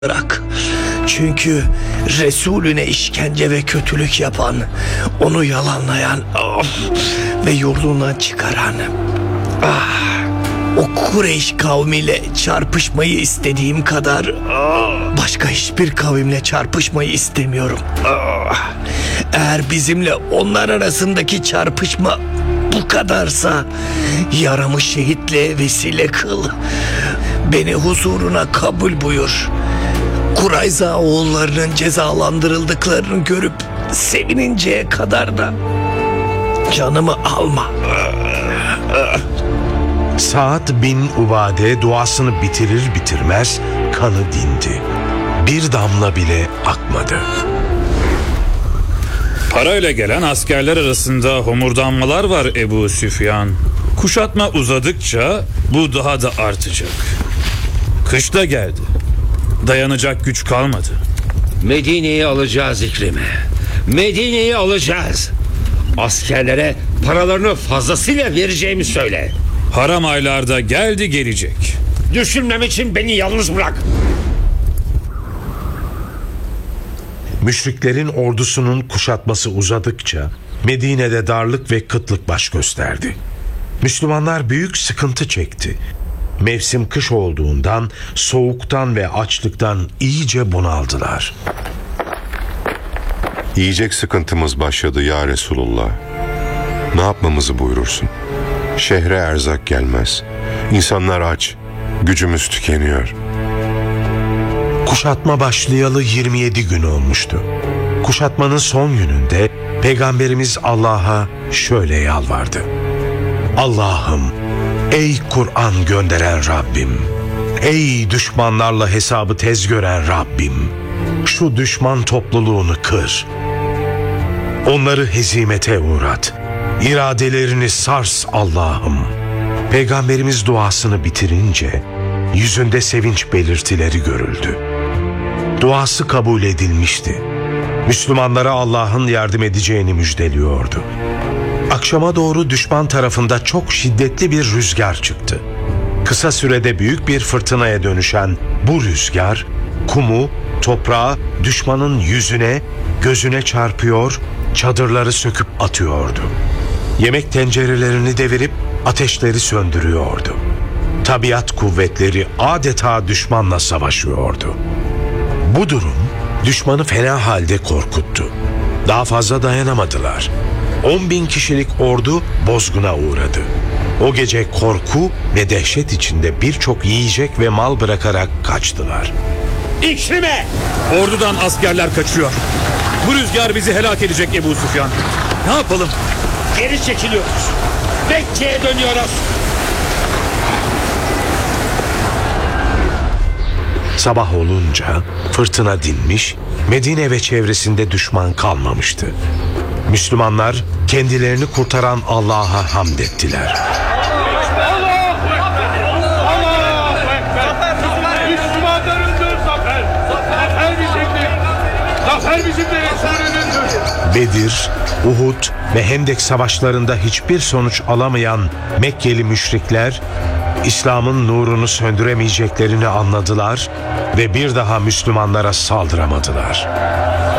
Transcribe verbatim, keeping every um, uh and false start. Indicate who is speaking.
Speaker 1: bırak. Çünkü Resulüne işkence ve kötülük yapan, onu yalanlayan of, ve yurdundan çıkaran ah, o Kureyş kavmiyle çarpışmayı istediğim kadar ah, başka hiçbir kavimle çarpışmayı istemiyorum. Ah, eğer bizimle onlar arasındaki çarpışma bu kadarsa yaramı şehitle vesile kıl. Beni huzuruna kabul buyur. Kurayza oğullarının cezalandırıldıklarını görüp sevininceye kadar da canımı alma.
Speaker 2: Sa'd bin Ubade duasını bitirir bitirmez kanı dindi. Bir damla bile akmadı.
Speaker 3: Parayla gelen askerler arasında homurdanmalar var Ebu Süfyan. Kuşatma uzadıkça bu daha da artacak. Kış da geldi. Dayanacak güç kalmadı.
Speaker 4: Medine'yi alacağız İkrime. Medine'yi alacağız. Askerlere paralarını fazlasıyla vereceğimi söyle.
Speaker 3: Haram aylarda geldi gelecek.
Speaker 4: Düşünmem için beni yalnız bırak.
Speaker 2: Müşriklerin ordusunun kuşatması uzadıkça Medine'de darlık ve kıtlık baş gösterdi. Müslümanlar büyük sıkıntı çekti. Mevsim kış olduğundan soğuktan ve açlıktan iyice bunaldılar.
Speaker 5: Yiyecek sıkıntımız başladı ya Resulullah. Ne yapmamızı buyurursun? Şehre erzak gelmez. İnsanlar aç. Gücümüz tükeniyor.
Speaker 2: Kuşatma başlayalı yirmi yedi gün olmuştu. Kuşatmanın son gününde Peygamberimiz Allah'a şöyle yalvardı. Allah'ım, ey Kur'an gönderen Rabbim, ey düşmanlarla hesabı tez gören Rabbim, şu düşman topluluğunu kır. Onları hezimete uğrat. İradelerini sars Allah'ım. Peygamberimiz duasını bitirince yüzünde sevinç belirtileri görüldü. Duası kabul edilmişti. Müslümanlara Allah'ın yardım edeceğini müjdeliyordu. Akşama doğru düşman tarafında çok şiddetli bir rüzgar çıktı. Kısa sürede büyük bir fırtınaya dönüşen bu rüzgar, kumu, toprağı düşmanın yüzüne, gözüne çarpıyor, çadırları söküp atıyordu. Yemek tencerelerini devirip ateşleri söndürüyordu. Tabiat kuvvetleri adeta düşmanla savaşıyordu. Bu durum düşmanı fena halde korkuttu. Daha fazla dayanamadılar. On bin kişilik ordu bozguna uğradı. O gece korku ve dehşet içinde birçok yiyecek ve mal bırakarak kaçtılar.
Speaker 4: İkrime!
Speaker 3: Ordudan askerler kaçıyor. Bu rüzgar bizi helak edecek Ebu Süfyan. Ne yapalım?
Speaker 4: Geri çekiliyoruz. Mekke'ye dönüyoruz.
Speaker 2: Sabah olunca fırtına dinmiş, Medine ve çevresinde düşman kalmamıştı. Müslümanlar kendilerini kurtaran Allah'a hamd ettiler. Bedir, Uhud ve Hendek savaşlarında hiçbir sonuç alamayan Mekkeli müşrikler İslam'ın nurunu söndüremeyeceklerini anladılar ve bir daha Müslümanlara saldıramadılar.